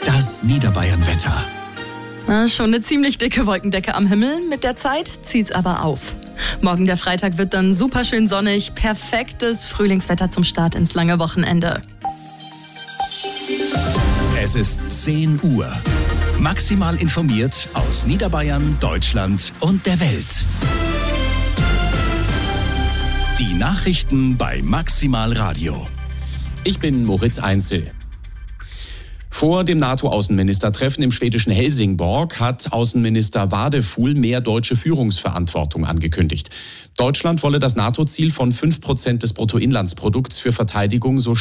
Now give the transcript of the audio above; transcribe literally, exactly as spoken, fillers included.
Das Niederbayern-Wetter. Na, schon eine ziemlich dicke Wolkendecke am Himmel. Mit der Zeit zieht's aber auf. Morgen der Freitag wird dann super schön sonnig. Perfektes Frühlingswetter zum Start ins lange Wochenende. Es ist zehn Uhr. Maximal informiert aus Niederbayern, Deutschland und der Welt. Die Nachrichten bei Maximal Radio. Ich bin Moritz Einzel. Vor dem NATO-Außenministertreffen im schwedischen Helsingborg hat Außenminister Wadefuhl mehr deutsche Führungsverantwortung angekündigt. Deutschland wolle das NATO-Ziel von fünf Prozent des Bruttoinlandsprodukts für Verteidigung so